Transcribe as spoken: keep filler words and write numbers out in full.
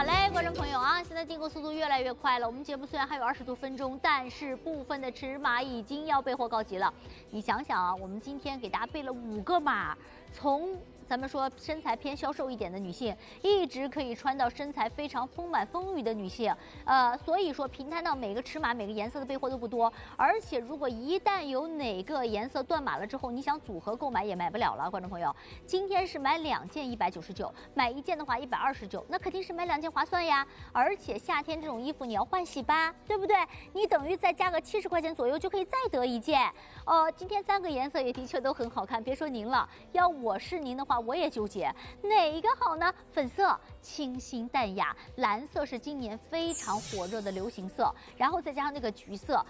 好嘞，观众朋友啊，现在订购速度越来越快了。我们节目虽然还有二十多分钟，但是部分的尺码已经要备货告急了。你想想啊，我们今天给大家备了五个码，从咱们说身材偏消瘦一点的女性，一直可以穿到身材非常丰满丰腴的女性，呃，所以说平摊到每个尺码、每个颜色的备货都不多。而且如果一旦有哪个颜色断码了之后，你想组合购买也买不了了。观众朋友，今天是买两件一百九十九，买一件的话一百二十九，那肯定是买两件划算呀。而且夏天这种衣服你要换洗吧，对不对？你等于再加个七十块钱左右就可以再得一件。呃，今天三个颜色也的确都很好看，别说您了，要我是您的话，我也纠结哪一个好呢？粉色清新淡雅，蓝色是今年非常火热的流行色，然后再加上那个橘色，